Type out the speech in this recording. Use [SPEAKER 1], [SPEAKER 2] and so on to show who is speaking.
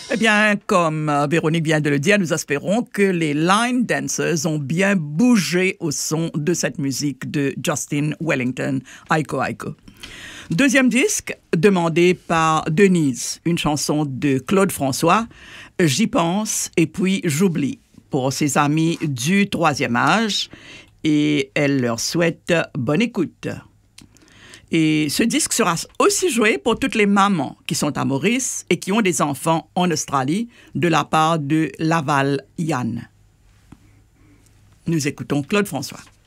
[SPEAKER 1] Eh bien, comme Véronique vient de le dire, nous espérons que les line dancers ont bien bougé au son de cette musique de Justin Wellington, Aiko Aiko. Deuxième disque, demandé par Denise, une chanson de Claude François, J'y pense et puis j'oublie, pour ses amis du troisième âge, et elle leur souhaite bonne écoute. Et ce disque sera aussi joué pour toutes les mamans qui sont à Maurice et qui ont des enfants en Australie de la part de Laval Yann. Nous écoutons Claude François.